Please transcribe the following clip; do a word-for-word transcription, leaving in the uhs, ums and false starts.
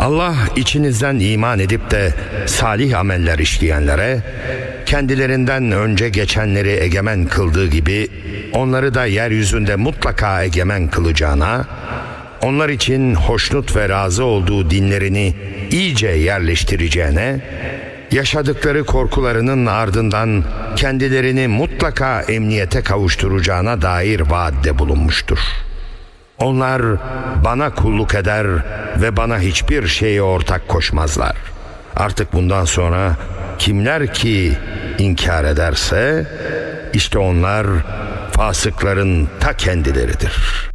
Allah içinizden iman edip de salih ameller işleyenlere, kendilerinden önce geçenleri egemen kıldığı gibi onları da yeryüzünde mutlaka egemen kılacağına, onlar için hoşnut ve razı olduğu dinlerini iyice yerleştireceğine, yaşadıkları korkularının ardından kendilerini mutlaka emniyete kavuşturacağına dair vaatte bulunmuştur. Onlar bana kulluk eder ve bana hiçbir şeye ortak koşmazlar. Artık bundan sonra kimler ki inkar ederse, işte onlar fasıkların ta kendileridir.